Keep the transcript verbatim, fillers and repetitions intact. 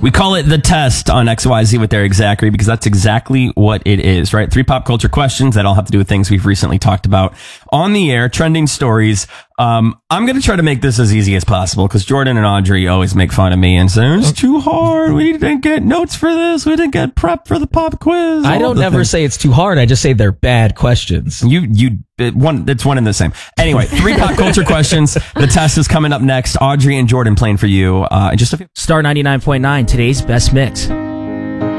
We call it the test on X Y Z with Eric Zachary because that's exactly what it is, right? Three pop culture questions that all have to do with things we've recently talked about on the air, trending stories. Um, I'm going to try to make this as easy as possible because Jordan and Audrey always make fun of me and say, it's too hard. We didn't get notes for this. We didn't get prep for the pop quiz. I don't never things. say it's too hard. I just say they're bad questions. You, you, it, one, it's one and the same. Anyway, three pop culture questions. The test is coming up next. Audrey and Jordan playing for you, uh, in just a few. Star ninety-nine point nine, today's best mix.